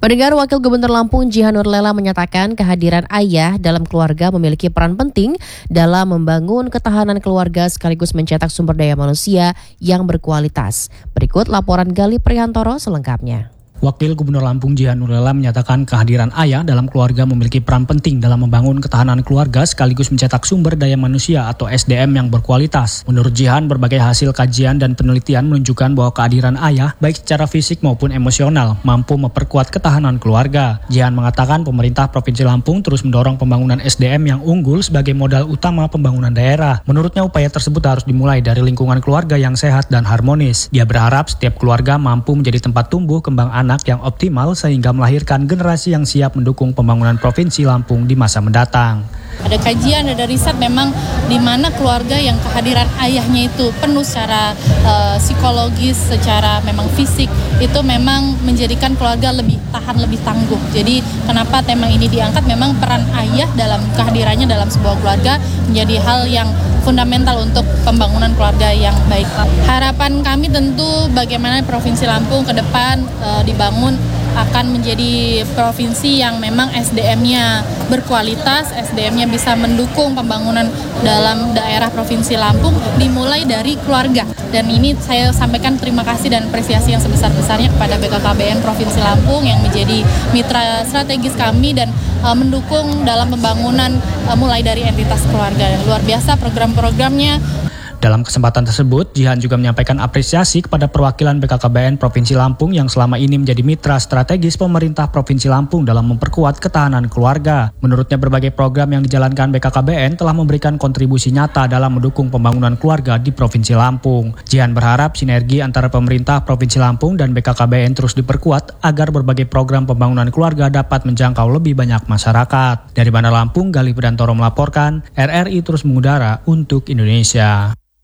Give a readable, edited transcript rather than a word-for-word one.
Pendengar, Wakil Gubernur Lampung Jihan Nurlela menyatakan kehadiran ayah dalam keluarga memiliki peran penting dalam membangun ketahanan keluarga sekaligus mencetak sumber daya manusia yang berkualitas. Berikut laporan Gali Priantoro selengkapnya. Wakil Gubernur Lampung Jihan Nurlela menyatakan kehadiran ayah dalam keluarga memiliki peran penting dalam membangun ketahanan keluarga sekaligus mencetak sumber daya manusia atau SDM yang berkualitas. Menurut Jihan, berbagai hasil kajian dan penelitian menunjukkan bahwa kehadiran ayah baik secara fisik maupun emosional mampu memperkuat ketahanan keluarga. Jihan mengatakan pemerintah Provinsi Lampung terus mendorong pembangunan SDM yang unggul sebagai modal utama pembangunan daerah. Menurutnya upaya tersebut harus dimulai dari lingkungan keluarga yang sehat dan harmonis. Dia berharap setiap keluarga mampu menjadi tempat tumbuh kembang anak yang optimal sehingga melahirkan generasi yang siap mendukung pembangunan Provinsi Lampung di masa mendatang. Ada kajian, ada riset memang di mana keluarga yang kehadiran ayahnya itu penuh secara psikologis, secara memang fisik, itu memang menjadikan keluarga lebih tahan, lebih tangguh. Jadi kenapa tema ini diangkat, memang peran ayah dalam kehadirannya dalam sebuah keluarga menjadi hal yang fundamental untuk pembangunan keluarga yang baik. Harapan kami tentu bagaimana Provinsi Lampung ke depan dibangun akan menjadi provinsi yang memang SDM-nya berkualitas, SDM-nya bisa mendukung pembangunan dalam daerah Provinsi Lampung dimulai dari keluarga. Dan ini saya sampaikan terima kasih dan apresiasi yang sebesar-besarnya kepada BKKBN Provinsi Lampung yang menjadi mitra strategis kami dan mendukung dalam pembangunan mulai dari entitas keluarga. Luar biasa program-programnya. Dalam kesempatan tersebut, Jihan juga menyampaikan apresiasi kepada perwakilan BKKBN Provinsi Lampung yang selama ini menjadi mitra strategis pemerintah Provinsi Lampung dalam memperkuat ketahanan keluarga. Menurutnya, berbagai program yang dijalankan BKKBN telah memberikan kontribusi nyata dalam mendukung pembangunan keluarga di Provinsi Lampung. Jihan berharap sinergi antara pemerintah Provinsi Lampung dan BKKBN terus diperkuat agar berbagai program pembangunan keluarga dapat menjangkau lebih banyak masyarakat. Dari Bandar Lampung, Gali Priantoro melaporkan, RRI terus mengudara untuk Indonesia.